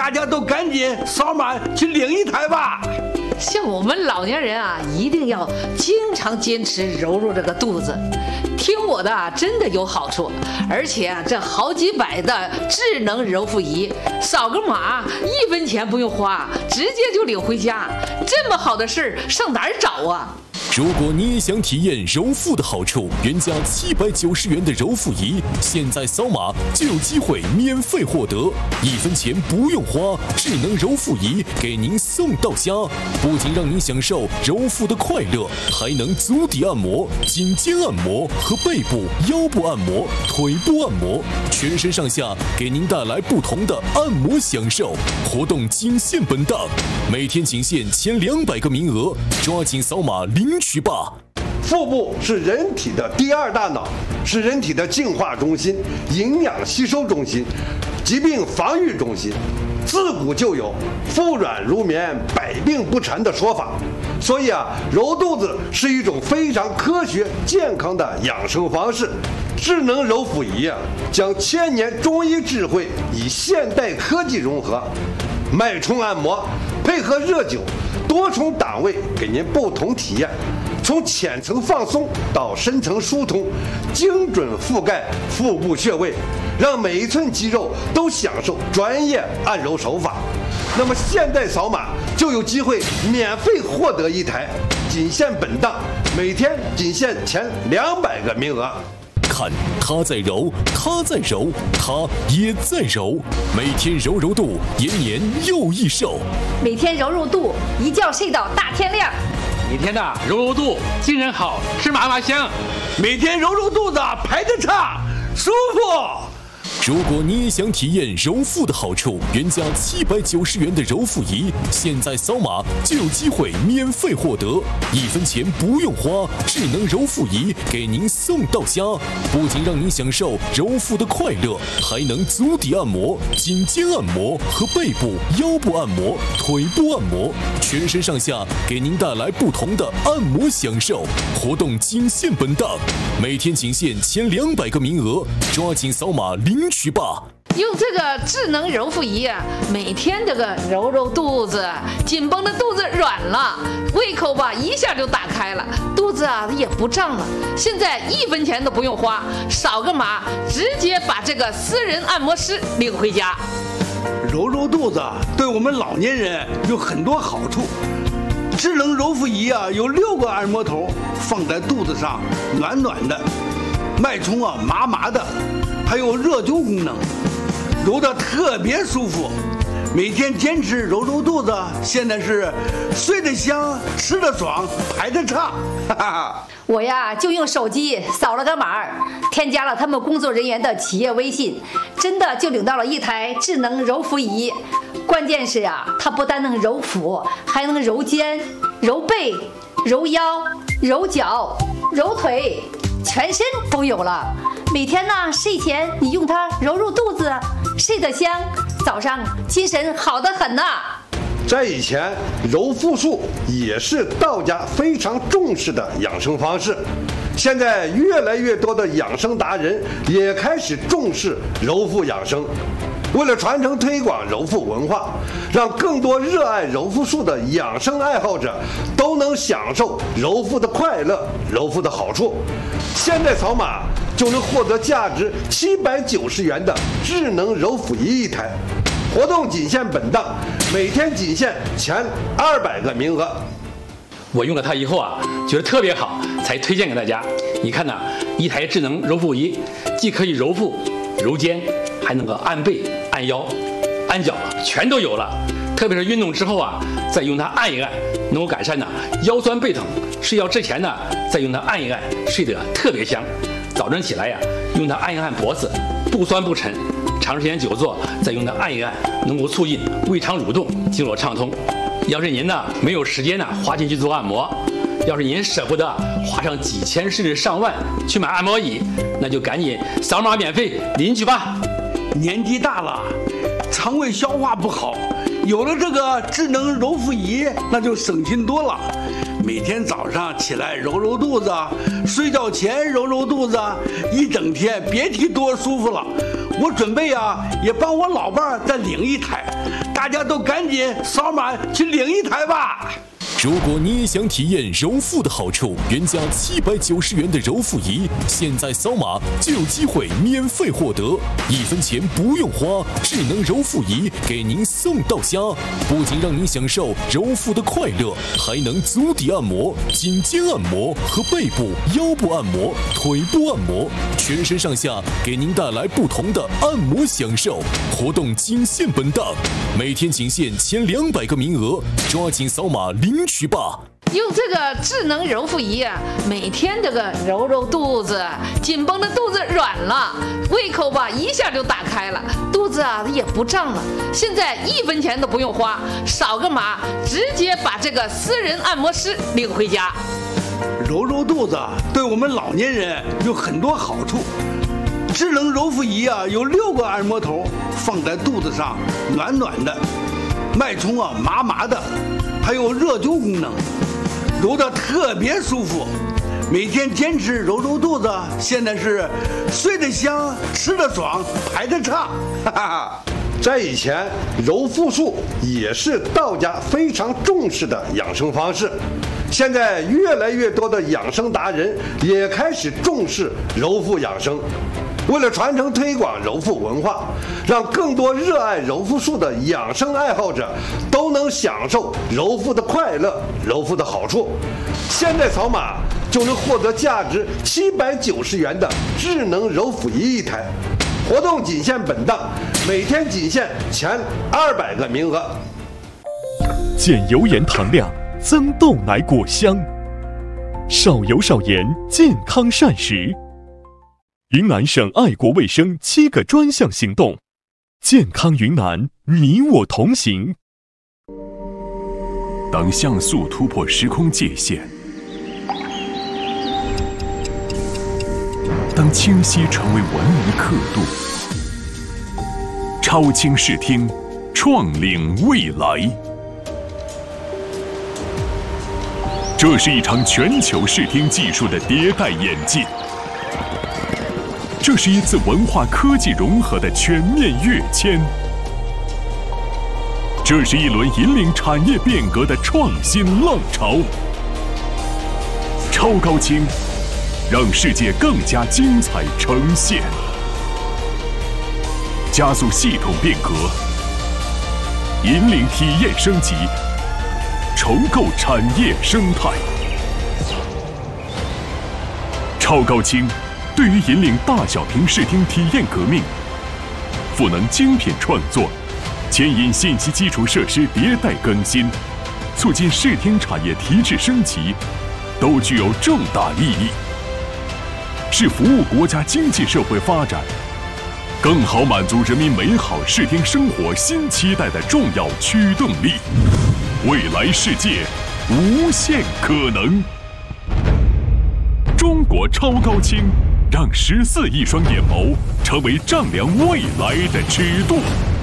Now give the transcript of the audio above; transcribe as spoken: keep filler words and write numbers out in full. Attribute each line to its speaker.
Speaker 1: 大家都赶紧扫码去领一台吧。
Speaker 2: 像我们老年人啊，一定要经常坚持揉揉这个肚子。听我的啊，真的有好处，而且啊，这好几百的智能揉腹仪，扫个码一分钱不用花，直接就领回家。这么好的事儿，上哪儿找啊？
Speaker 3: 如果你也想体验揉腹的好处，原价七百九十元的揉腹仪，现在扫码就有机会免费获得，一分钱不用花，智能揉腹仪给您送到家，不仅让您享受揉腹的快乐，还能足底按摩、颈肩按摩和背部、腰部按摩、腿部按摩，全身上下给您带来不同的按摩享受。活动仅限本档，每天仅限前两百个名额，抓紧扫码领取吧。
Speaker 4: 腹部是人体的第二大脑，是人体的净化中心、营养吸收中心、疾病防御中心。自古就有腹软如绵、百病不缠的说法，所以啊，揉肚子是一种非常科学、健康的养生方式。智能揉腹仪啊，将千年中医智慧与现代科技融合，脉冲按摩配合热灸，多重档位给您不同体验。从浅层放松到深层疏通，精准覆盖腹部穴位，让每一寸肌肉都享受专业按揉手法。那么现在扫码就有机会免费获得一台，仅限本档，每天仅限前两百个名额。
Speaker 3: 看他在揉，他在揉，他也在揉，每天揉揉肚，延年又益寿。
Speaker 5: 每天揉揉肚，一觉睡到大天亮。
Speaker 6: 每天呐揉揉肚，精神好，吃嘛嘛香。
Speaker 1: 每天揉揉肚子，排个叉，舒服。
Speaker 3: 如果你也想体验揉腹的好处，原价七百九十元的揉腹仪，现在扫码就有机会免费获得，一分钱不用花，智能揉腹仪给您送到家，不仅让您享受揉腹的快乐，还能足底按摩、颈肩按摩和背部、腰部按摩、腿部按摩，全身上下给您带来不同的按摩享受。活动仅限本档，每天仅限前两百个名额，抓紧扫码领取吧。
Speaker 2: 用这个智能揉腹仪啊，每天这个揉揉肚子，紧绷的肚子软了，胃口吧一下就打开了，肚子啊也不胀了。现在一分钱都不用花，扫个码直接把这个私人按摩师领回家。
Speaker 1: 揉揉肚子对我们老年人有很多好处。智能揉腹仪啊，有六个按摩头放在肚子上，暖暖的，脉冲啊麻麻的，还有热灸功能，揉得特别舒服。每天坚持揉揉肚子，现在是睡得香，吃得爽，排得差。哈哈，
Speaker 5: 我呀就用手机扫了个码，添加了他们工作人员的企业微信，真的就领到了一台智能揉腹仪。关键是啊，它不但能揉腹，还能揉肩、揉背、揉腰、揉脚、揉腿，全身都有了。每天呢睡前你用它揉揉肚子，睡得香，早上精神好得很呐。
Speaker 4: 在以前，揉腹术也是道家非常重视的养生方式。现在越来越多的养生达人也开始重视揉腹养生。为了传承推广揉腹文化，让更多热爱揉腹术的养生爱好者都能享受揉腹的快乐、揉腹的好处，现在扫码就能获得价值七百九十元的智能揉腹仪一台。活动仅限本档，每天仅限前二百个名额。
Speaker 6: 我用了它以后啊，觉得特别好，才推荐给大家。你看呐、啊，一台智能揉腹仪，既可以揉腹、揉肩，还能够按背、按腰、按脚，全都有了。特别是运动之后啊，再用它按一按，能够改善呢腰酸背疼。睡觉之前呢，再用它按一按，睡得特别香。早晨起来呀、啊，用它按一按脖子，不酸不沉。长时间久坐，再用它按一按，能够促进胃肠蠕动，经络畅通。要是您呢没有时间呢花钱去做按摩，要是您舍不得花上几千甚至上万去买按摩椅，那就赶紧扫码免费领取吧。
Speaker 1: 年纪大了，肠胃消化不好，有了这个智能揉腹仪，那就省心多了。每天早上起来揉揉肚子，睡觉前揉揉肚子，一整天别提多舒服了。我准备啊，也帮我老伴儿再领一台， 大家都赶紧扫码去领一台吧。
Speaker 3: 如果你也想体验柔肤的好处，原价七百九十元的柔肤仪，现在扫码就有机会免费获得，一分钱不用花，智能柔肤仪给您送到家。不仅让您享受柔肤的快乐，还能足底按摩、颈肩按摩和背部、腰部按摩、腿部按摩，全身上下给您带来不同的按摩享受。活动仅限本档，每天仅限前两百个名额，抓紧扫码领取吧。
Speaker 2: 用这个智能柔肤仪啊，每天这个揉揉肚子，紧绷的肚子软了，胃口吧一下就打开了，肚子啊也不胀了。现在一分钱都不用花，扫个码直接把这个私人按摩师领回家。
Speaker 1: 揉揉肚子对我们老年人有很多好处。智能柔肤仪啊，有六个按摩头，放在肚子上，暖暖的，脉冲啊麻麻的，还有热灸功能，揉得特别舒服。每天坚持揉揉肚子，现在是睡得香，吃得爽，排得畅，哈哈。
Speaker 4: 在以前，揉腹术也是道家非常重视的养生方式。现在越来越多的养生达人也开始重视揉腹养生。为了传承推广揉腹文化，让更多热爱揉腹术的养生爱好者都能享受揉腹的快乐、揉腹的好处，现在扫码就能获得价值七百九十元的智能揉腹仪一台。活动仅限本档，每天仅限前二百个名额。
Speaker 7: 减油盐糖量，增豆奶果香，少油少盐，健康膳食。云南省爱国卫生七个专项行动，健康云南，你我同行。
Speaker 8: 当像素突破时空界限，当清晰成为文明刻度，超清视听，创领未来。这是一场全球视听技术的迭代演进。这是一次文化科技融合的全面跃迁，这是一轮引领产业变革的创新浪潮。超高清，让世界更加精彩呈现，加速系统变革，引领体验升级，重构产业生态。超高清对于引领大小屏视听体验革命，赋能精品创作，牵引信息基础设施迭代更新，促进视听产业提质升级，都具有重大意义，是服务国家经济社会发展，更好满足人民美好视听生活新期待的重要驱动力。未来世界，无限可能。中国超高清，让十四亿双眼眸成为丈量未来的尺度。